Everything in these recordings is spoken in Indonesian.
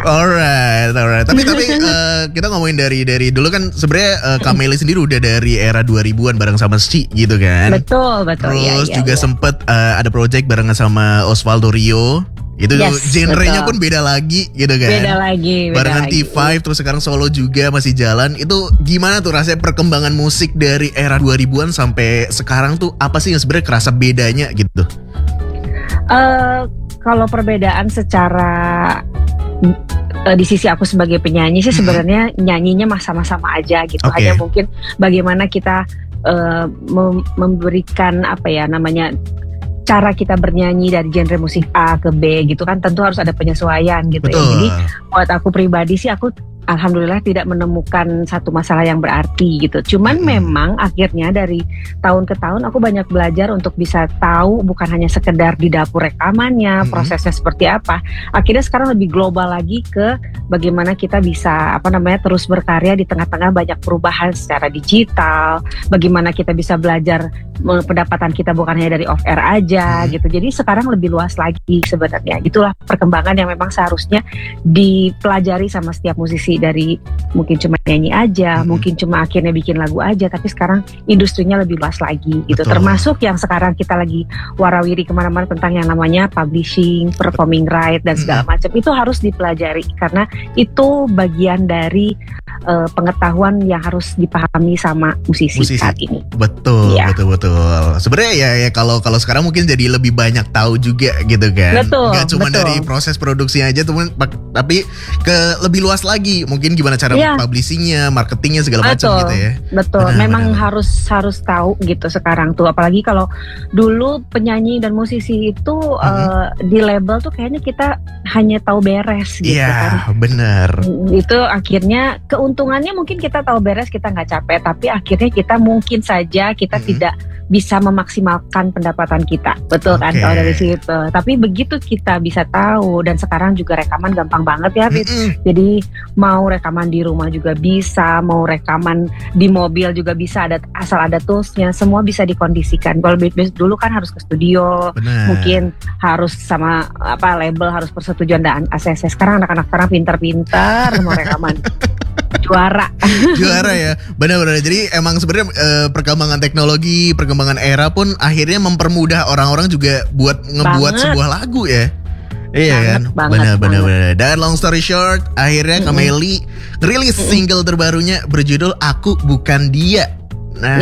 Alright. Tapi kita ngomongin dari dulu kan sebenarnya Kak Meli sendiri udah dari era 2000-an bareng sama Sci gitu kan. Betul. Terus juga sempet ada project barengan sama Osvaldo Rio. Itu genrenya pun beda lagi gitu kan. Beda lagi. Barengan T5 terus sekarang solo juga masih jalan. Itu gimana tuh rasanya perkembangan musik dari era 2000-an sampai sekarang tuh apa sih yang sebenarnya kerasa bedanya gitu? Kalau perbedaan secara di sisi aku sebagai penyanyi sih sebenarnya nyanyinya sama-sama aja gitu. Hanya mungkin bagaimana kita memberikan cara kita bernyanyi dari genre musik A ke B gitu kan, tentu harus ada penyesuaian gitu. Ya. Jadi buat aku pribadi sih aku alhamdulillah tidak menemukan satu masalah yang berarti gitu. Cuman memang akhirnya dari tahun ke tahun aku banyak belajar untuk bisa tahu bukan hanya sekedar di dapur rekamannya, prosesnya seperti apa. Akhirnya sekarang lebih global lagi ke bagaimana kita bisa terus berkarya di tengah-tengah banyak perubahan secara digital. Bagaimana kita bisa belajar pendapatan kita bukan hanya dari off air aja gitu. Jadi sekarang lebih luas lagi sebenarnya. Itulah perkembangan yang memang seharusnya dipelajari sama setiap musisi, dari mungkin cuma nyanyi aja, mungkin cuma akhirnya bikin lagu aja, tapi sekarang industrinya lebih luas lagi gitu. Termasuk yang sekarang kita lagi warawiri kemana-mana tentang yang namanya publishing, performing right dan segala macam. Itu harus dipelajari karena itu bagian dari pengetahuan yang harus dipahami sama musisi saat ini. Betul. Sebenarnya ya kalau sekarang mungkin jadi lebih banyak tahu juga gitu kan. Gak cuma dari proses produksi aja tapi ke lebih luas lagi. Mungkin gimana cara publishingnya, marketingnya segala macam gitu ya. Betul. Memang harus tahu gitu sekarang tuh. Apalagi kalau dulu penyanyi dan musisi itu di label tuh kayaknya kita hanya tahu beres gitu kan. Iya, benar. Itu akhirnya keuntungannya mungkin kita tahu beres, kita nggak capek, tapi akhirnya kita mungkin saja kita tidak bisa memaksimalkan pendapatan kita, betul kan kalau dari situ. Tapi begitu kita bisa tahu, dan sekarang juga rekaman gampang banget ya, jadi mau rekaman di rumah juga bisa, mau rekaman di mobil juga bisa, asal ada toolsnya, semua bisa dikondisikan. Kalau dulu kan harus ke studio, mungkin harus sama label, harus persetujuan dan ACC. Sekarang anak-anak sekarang pintar-pintar mau rekaman. Juara ya, benar-benar. Jadi emang sebenarnya perkembangan teknologi, perkembangan era pun akhirnya mempermudah orang-orang juga buat ngebuat sebuah lagu ya. Iya kan, benar-benar. Dan long story short, akhirnya Kak Meli rilis single terbarunya berjudul Aku Bukan Dia. Nah,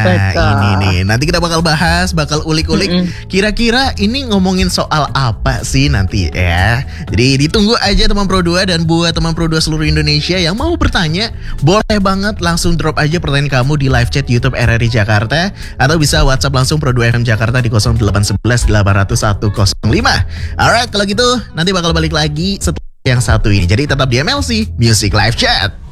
ini nih, nanti kita bakal bahas, bakal ulik-ulik kira-kira ini ngomongin soal apa sih nanti ya. Jadi ditunggu aja teman Pro 2, dan buat teman Pro 2 seluruh Indonesia yang mau bertanya, boleh banget langsung drop aja pertanyaan kamu di live chat YouTube RRI Jakarta, atau bisa WhatsApp langsung Pro 2 FM Jakarta di 0811 800 105. Alright, kalau gitu nanti bakal balik lagi setelah yang satu ini. Jadi tetap di MLC Music Live Chat.